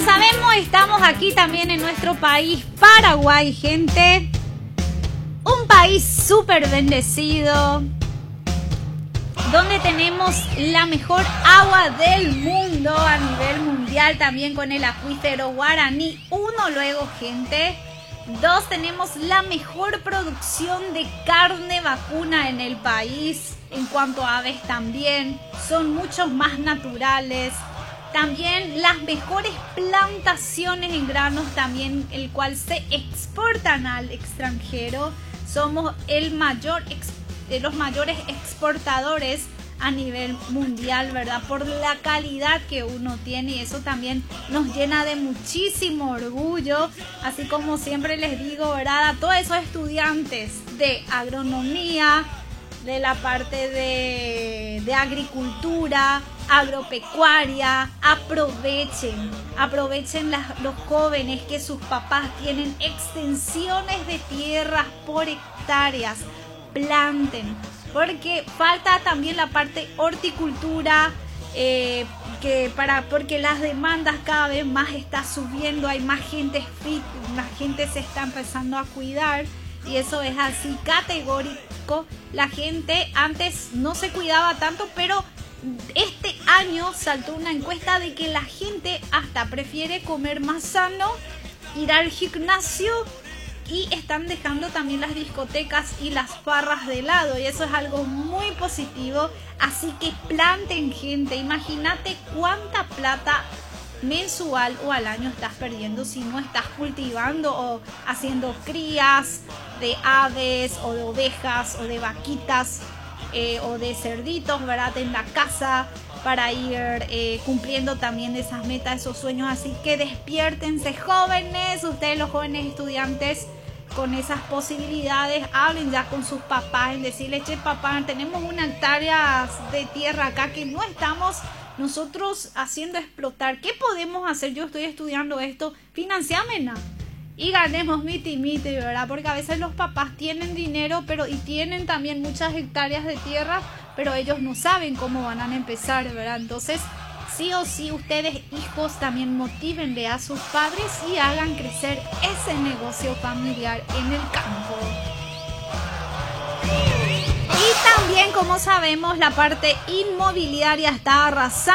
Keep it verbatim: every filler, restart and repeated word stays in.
sabemos, estamos aquí también en nuestro país, Paraguay, gente. Un país súper bendecido, donde tenemos la mejor agua del mundo a nivel mundial, también con el acuífero Guaraní. Uno, luego, gente. Dos, tenemos la mejor producción de carne vacuna en el país. En cuanto a aves también, son muchos más naturales. También las mejores plantaciones en granos también, el cual se exportan al extranjero. Somos el mayor, de los mayores exportadores a nivel mundial, ¿verdad? Por la calidad que uno tiene, y eso también nos llena de muchísimo orgullo. Así como siempre les digo, ¿verdad? A todos esos estudiantes de agronomía, de la parte de, de agricultura, agropecuaria, aprovechen, aprovechen las, los jóvenes que sus papás tienen extensiones de tierras por hectáreas, planten, porque falta también la parte horticultura, eh, que para, porque las demandas cada vez más está subiendo, hay más gente fit, más gente se está empezando a cuidar. Y eso es así categórico. La gente antes no se cuidaba tanto, pero este año saltó una encuesta de que la gente hasta prefiere comer más sano, ir al gimnasio, y están dejando también las discotecas y las farras de lado, y eso es algo muy positivo. Así que planten, gente. Imagínate cuánta plata mensual o al año estás perdiendo si no estás cultivando o haciendo crías de aves o de ovejas o de vaquitas, eh, o de cerditos, ¿verdad? En la casa, para ir eh, cumpliendo también esas metas, esos sueños. Así que despiértense, jóvenes, ustedes los jóvenes estudiantes, con esas posibilidades. Hablen ya con sus papás, en decirles: che, papá, tenemos una hectárea de tierra acá que no estamos nosotros haciendo explotar. ¿Qué podemos hacer? Yo estoy estudiando esto, financiámela y ganemos miti miti, ¿verdad? Porque a veces los papás tienen dinero, pero y tienen también muchas hectáreas de tierra, pero ellos no saben cómo van a empezar, ¿verdad? Entonces, sí o sí, ustedes, hijos, también motívenle a sus padres y hagan crecer ese negocio familiar en el campo. Y también, como sabemos, la parte inmobiliaria está arrasando.